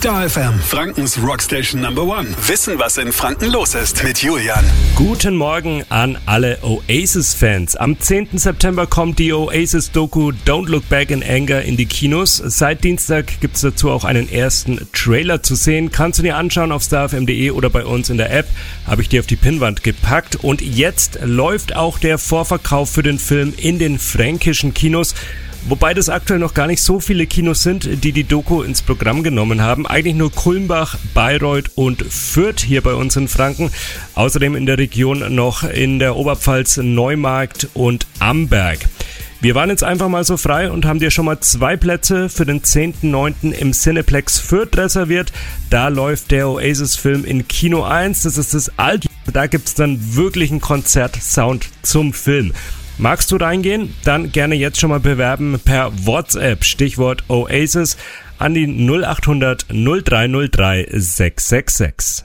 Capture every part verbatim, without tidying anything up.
Star F M, Frankens Rockstation Number One. Wissen, was in Franken los ist mit Julian. Guten Morgen an alle Oasis-Fans. Am zehnten September kommt die Oasis-Doku Don't Look Back in Anger in die Kinos. Seit Dienstag gibt es dazu auch einen ersten Trailer zu sehen. Kannst du dir anschauen auf star f m punkt d e oder bei uns in der App. Habe ich dir auf die Pinnwand gepackt. Und jetzt läuft auch der Vorverkauf für den Film in den fränkischen Kinos. Wobei das aktuell noch gar nicht so viele Kinos sind, die die Doku ins Programm genommen haben. Eigentlich nur Kulmbach, Bayreuth und Fürth hier bei uns in Franken. Außerdem in der Region noch in der Oberpfalz Neumarkt und Amberg. Wir waren jetzt einfach mal so frei und haben dir schon mal zwei Plätze für den zehnten neunten im Cineplex Fürth reserviert. Da läuft der Oasis-Film in Kino eins. Das ist das alte. Da gibt's dann wirklich einen Konzertsound zum Film. Magst du reingehen? Dann gerne jetzt schon mal bewerben per WhatsApp, Stichwort Oasis, an die null acht hundert null drei null drei sechs sechs sechs.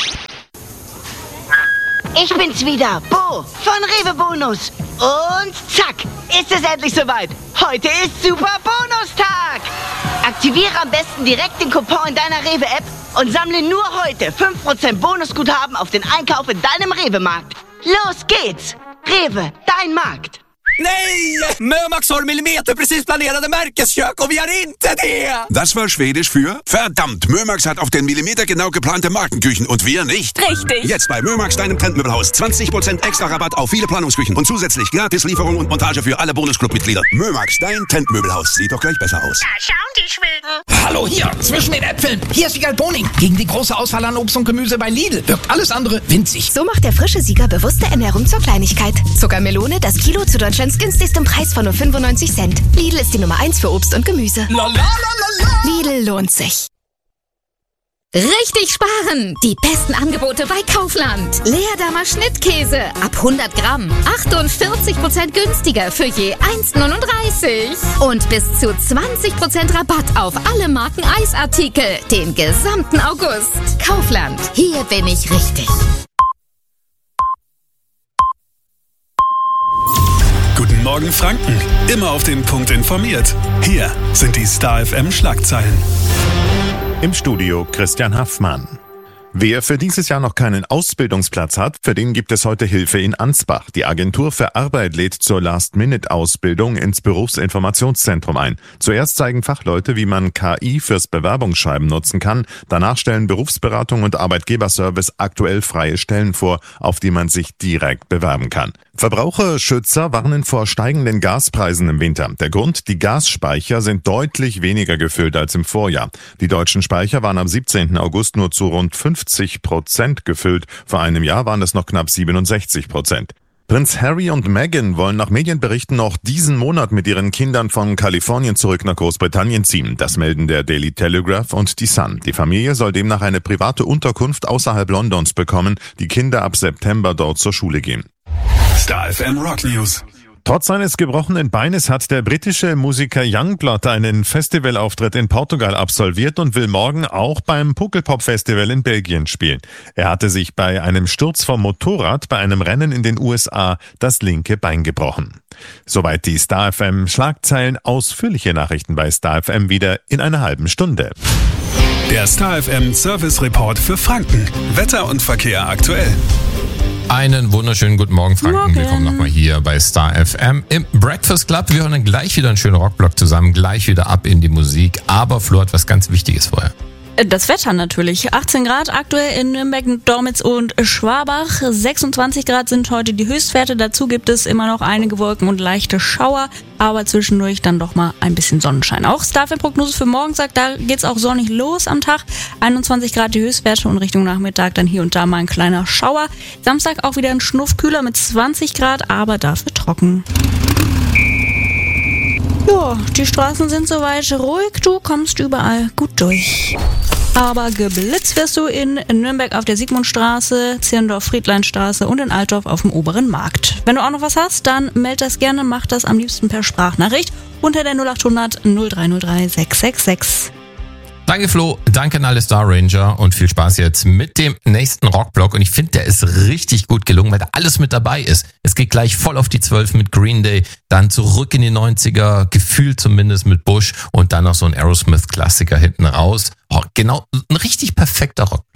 Ich bin's wieder, Bo von Rewe Bonus. Und zack, ist es endlich soweit. Heute ist Super Bonustag. Aktiviere am besten direkt den Coupon in deiner Rewe-App und sammle nur heute fünf Prozent Bonusguthaben auf den Einkauf in deinem Rewe-Markt. Los geht's! Rewe, dein Markt. Nej! Mömax har millimeter precis planerade märkeskök och vi har inte det! Das war Schwedisch für verdammt, Mömax hat auf den Millimeter genau geplante Markenküchen und wir nicht. Richtig. Jetzt bei Mömax, deinem Trendmöbelhaus. zwanzig Prozent extra Rabatt auf viele Planungsküchen und zusätzlich Gratislieferung und Montage für alle Bonusclub-Mitglieder. Mömax, dein Trendmöbelhaus. Sieht doch gleich besser aus. Da schauen die Schweden. Hallo hier, zwischen den Äpfeln. Hier ist Siegal Boning. Gegen die große Auswahl an Obst und Gemüse bei Lidl wirkt alles andere winzig. So macht der frische Sieger bewusste Ernährung zur Kleinigkeit. Zuckermelone, das Kilo zu Deutschlands günstigsten Preis von nur fünfundneunzig Cent. Lidl ist die Nummer eins für Obst und Gemüse. La, la, la, la, la. Lidl lohnt sich. Richtig sparen! Die besten Angebote bei Kaufland. Leerdammer Schnittkäse ab hundert Gramm. achtundvierzig Prozent günstiger für je eins neununddreißig. Und bis zu zwanzig Prozent Rabatt auf alle Marken Eisartikel. Den gesamten August. Kaufland. Hier bin ich richtig. Guten Morgen Franken, immer auf den Punkt informiert. Hier sind die Star F M Schlagzeilen. Im Studio Christian Haffmann. Wer für dieses Jahr noch keinen Ausbildungsplatz hat, für den gibt es heute Hilfe in Ansbach. Die Agentur für Arbeit lädt zur Last-Minute-Ausbildung ins Berufsinformationszentrum ein. Zuerst zeigen Fachleute, wie man K I fürs Bewerbungsschreiben nutzen kann. Danach stellen Berufsberatung und Arbeitgeberservice aktuell freie Stellen vor, auf die man sich direkt bewerben kann. Verbraucherschützer warnen vor steigenden Gaspreisen im Winter. Der Grund, die Gasspeicher sind deutlich weniger gefüllt als im Vorjahr. Die deutschen Speicher waren am siebzehnten August nur zu rund fünfzig Prozent gefüllt. Vor einem Jahr waren es noch knapp siebenundsechzig Prozent. Prinz Harry und Meghan wollen nach Medienberichten noch diesen Monat mit ihren Kindern von Kalifornien zurück nach Großbritannien ziehen. Das melden der Daily Telegraph und die Sun. Die Familie soll demnach eine private Unterkunft außerhalb Londons bekommen. Die Kinder ab September dort zur Schule gehen. Star F M Rock News. Trotz seines gebrochenen Beines hat der britische Musiker Youngblood einen Festivalauftritt in Portugal absolviert und will morgen auch beim Pukkelpop-Festival in Belgien spielen. Er hatte sich bei einem Sturz vom Motorrad bei einem Rennen in den U S A das linke Bein gebrochen. Soweit die Star F M Schlagzeilen. Ausführliche Nachrichten bei Star F M wieder in einer halben Stunde. Der Star F M Service Report für Franken. Wetter und Verkehr aktuell. Einen wunderschönen guten Morgen, Franken. Morgen. Willkommen nochmal hier bei Star F M im Breakfast Club. Wir hören dann gleich wieder einen schönen Rockblock zusammen, gleich wieder ab in die Musik. Aber Flo hat was ganz Wichtiges vorher. Das Wetter natürlich. achtzehn Grad aktuell in Nürnberg, Dormitz und Schwabach. sechsundzwanzig Grad sind heute die Höchstwerte. Dazu gibt es immer noch einige Wolken und leichte Schauer, aber zwischendurch dann doch mal ein bisschen Sonnenschein. Auch Star F M-Prognose für morgen sagt, da geht's auch sonnig los am Tag. einundzwanzig Grad die Höchstwerte und Richtung Nachmittag dann hier und da mal ein kleiner Schauer. Samstag auch wieder ein Schnuff kühler mit zwanzig Grad, aber dafür trocken. Ja, die Straßen sind soweit ruhig, du kommst überall gut durch. Aber geblitzt wirst du in Nürnberg auf der Sigmundstraße, Zirndorf-Friedleinstraße und in Altdorf auf dem Oberen Markt. Wenn du auch noch was hast, dann meld das gerne, mach das am liebsten per Sprachnachricht unter der null acht hundert null drei null drei sechs sechs sechs. Danke Flo, danke an alle Star Ranger und viel Spaß jetzt mit dem nächsten Rockblock. Und ich finde, der ist richtig gut gelungen, weil da alles mit dabei ist. Es geht gleich voll auf die zwölf mit Green Day, dann zurück in die neunziger, gefühlt zumindest mit Bush und dann noch so ein Aerosmith-Klassiker hinten raus. Oh, genau, ein richtig perfekter Rockblock.